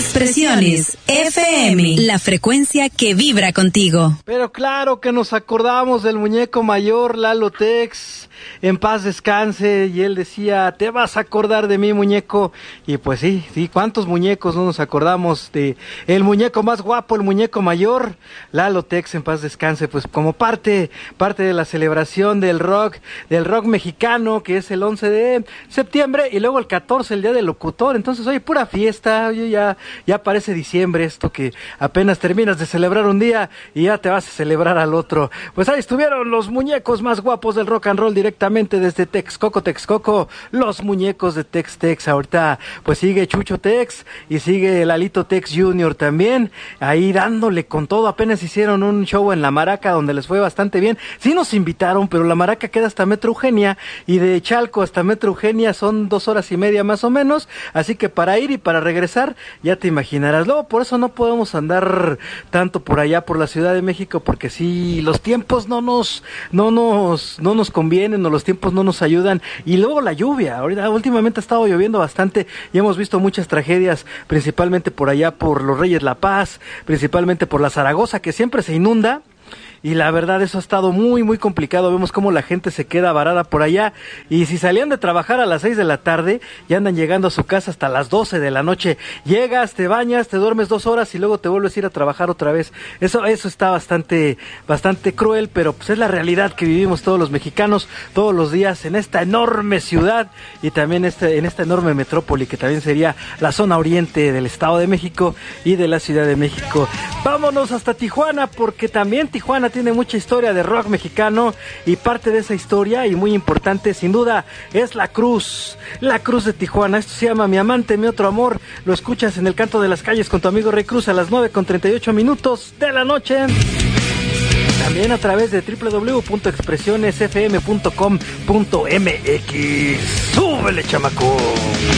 Expresiones FM, la frecuencia que vibra contigo. Pero claro que nos acordamos del muñeco mayor Lalo Tex, en paz descanse, y él decía, te vas a acordar de mí, muñeco. Y pues sí, ¿cuántos muñecos no nos acordamos de el muñeco más guapo, el muñeco mayor, Lalo Tex, en paz descanse? Pues como parte de la celebración del rock mexicano, que es el 11 de septiembre, y luego el 14, el Día del Locutor. Entonces, oye, pura fiesta, oye, ya parece diciembre esto, que apenas terminas de celebrar un día y ya te vas a celebrar al otro. Pues ahí estuvieron los muñecos más guapos del rock and roll directamente desde Texcoco, los muñecos de Tex. Ahorita pues sigue Chucho Tex y sigue Lalito Tex Jr. también, ahí dándole con todo. Apenas hicieron un show en La Maraca donde les fue bastante bien. Sí nos invitaron, pero La Maraca queda hasta Metro Eugenia, y de Chalco hasta Metro Eugenia son 2 horas y media más o menos, así que para ir y para regresar ya te imaginarás. Luego por eso no podemos andar tanto por allá por la Ciudad de México, porque sí, los tiempos no nos convienen, o los tiempos no nos ayudan, y luego la lluvia. Ahorita últimamente ha estado lloviendo bastante y hemos visto muchas tragedias, principalmente por allá por los Reyes La Paz, principalmente por la Zaragoza, que siempre se inunda. Y la verdad, eso ha estado muy, muy complicado. Vemos cómo la gente se queda varada por allá. Y si salían de trabajar a las 6 de la tarde, ya andan llegando a su casa hasta las 12 de la noche. Llegas, te bañas, te duermes 2 horas y luego te vuelves a ir a trabajar otra vez. Eso está bastante cruel, pero pues es la realidad que vivimos todos los mexicanos, todos los días en esta enorme ciudad, y también en esta enorme metrópoli que también sería la zona oriente del Estado de México y de la Ciudad de México. Vámonos hasta Tijuana, porque también Tijuana tiene mucha historia de rock mexicano, y parte de esa historia, y muy importante sin duda, es la cruz de Tijuana. Esto se llama Mi Amante, Mi Otro Amor. Lo escuchas en El Canto de las Calles con tu amigo Rey Cruz a las 9:38 de la noche. También a través de www.expresionesfm.com.mx. ¡Súbele, chamaco!